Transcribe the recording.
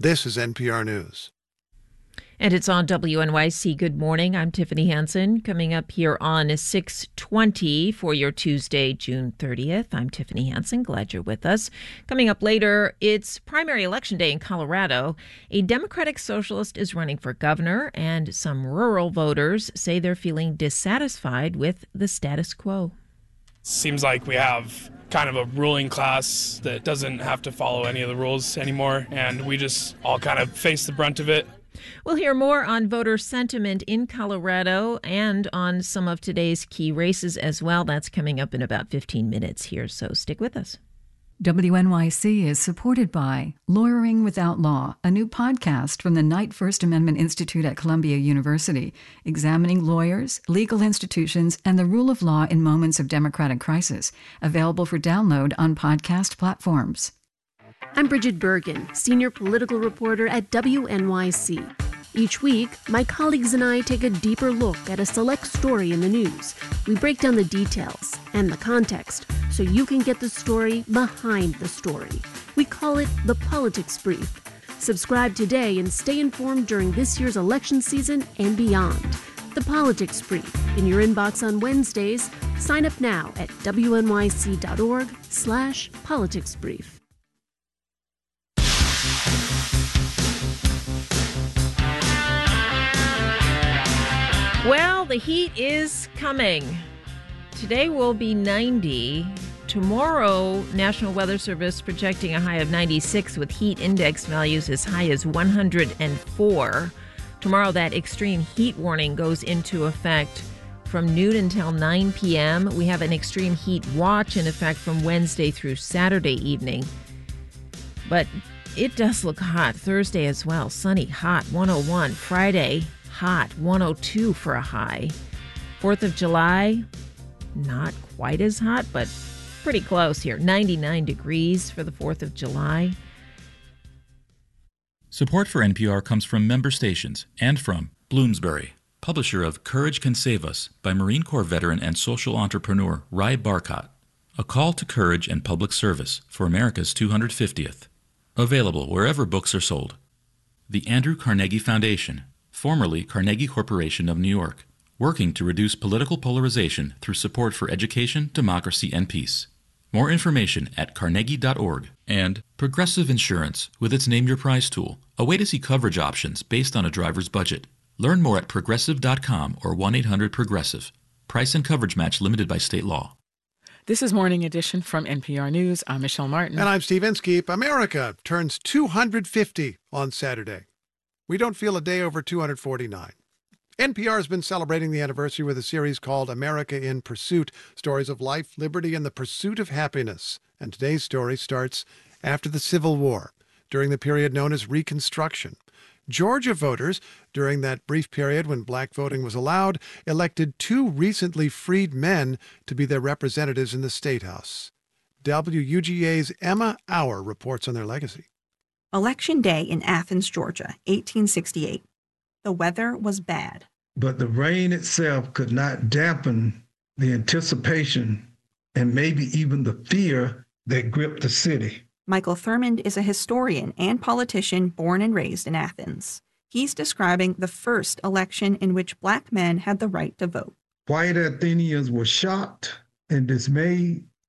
This is NPR News. And it's on WNYC. Good morning. I'm Tiffany Hansen. Coming up here on 6:20 for your Tuesday, June 30th. I'm Tiffany Hansen. Glad you're with us. Coming up later, it's primary election day in Colorado. A Democratic socialist is running for governor, and some rural voters say they're feeling dissatisfied with the status quo. Seems like we have kind of a ruling class that doesn't have to follow any of the rules anymore, and we just all kind of face the brunt of it. We'll hear more on voter sentiment in Colorado and on some of today's key races as well. That's coming up in about 15 minutes here, so stick with us. WNYC is supported by Lawyering Without Law, a new podcast from the Knight First Amendment Institute at Columbia University, examining lawyers, legal institutions, and the rule of law in moments of democratic crisis. Available for download on podcast platforms. I'm Bridget Bergen, senior political reporter at WNYC. Each week, my colleagues and I take a deeper look at a select story in the news. We break down the details and the context so you can get the story behind the story. We call it the Politics Brief. Subscribe today and stay informed during this year's election season and beyond. The Politics Brief in your inbox on Wednesdays. Sign up now at wnyc.org/politicsbrief. Well, the heat is coming. Today will be 90. Tomorrow, National Weather Service projecting a high of 96 with heat index values as high as 104. Tomorrow, that extreme heat warning goes into effect from noon until 9 p.m. We have an extreme heat watch in effect from Wednesday through Saturday evening. But it does look hot. Thursday as well. Sunny, hot, 101. Friday, hot, 102 for a high. 4th of July, not quite as hot, but pretty close here. 99 degrees for the 4th of July. Support for NPR comes from member stations and from Bloomsbury, publisher of Courage Can Save Us by Marine Corps veteran and social entrepreneur Rai Barkat. A call to courage and public service for America's 250th. Available wherever books are sold. The Andrew Carnegie Foundation, formerly Carnegie Corporation of New York, working to reduce political polarization through support for education, democracy, and peace. More information at carnegie.org. And Progressive Insurance with its Name Your Price tool, a way to see coverage options based on a driver's budget. Learn more at progressive.com or 1-800-PROGRESSIVE. Price and coverage match limited by state law. This is Morning Edition from NPR News. I'm Michelle Martin. And I'm Steve Inskeep. America turns 250 on Saturday. We don't feel a day over 249. NPR has been celebrating the anniversary with a series called America in Pursuit, stories of life, liberty, and the pursuit of happiness. And today's story starts after the Civil War, during the period known as Reconstruction. Georgia voters, during that brief period when black voting was allowed, elected two recently freed men to be their representatives in the State House. WUGA's Emma Auer reports on their legacy. Election Day in Athens, Georgia, 1868. The weather was bad. But the rain itself could not dampen the anticipation and maybe even the fear that gripped the city. Michael Thurmond is a historian and politician born and raised in Athens. He's describing the first election in which black men had the right to vote. White Athenians were shocked and dismayed